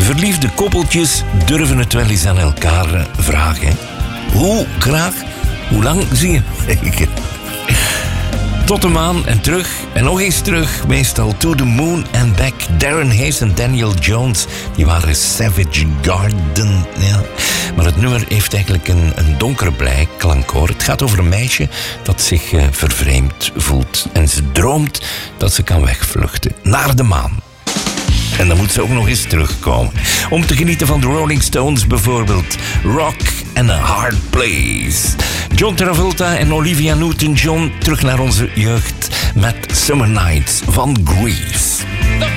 Verliefde koppeltjes durven het wel eens aan elkaar vragen. Hè? Hoe graag? Hoe lang zie je? Tot de maan en terug. En nog eens terug. Meestal to the moon and back. Darren Hayes en Daniel Jones. Die waren Savage Garden. Ja. Maar het nummer heeft eigenlijk een donkere blij klank, hoor. Het gaat over een meisje dat zich vervreemd voelt. En ze droomt dat ze kan wegvluchten. Naar de maan. En dan moet ze ook nog eens terugkomen. Om te genieten van de Rolling Stones bijvoorbeeld. Rock and a Hard Place. John Travolta en Olivia Newton-John terug naar onze jeugd met Summer Nights van Grease.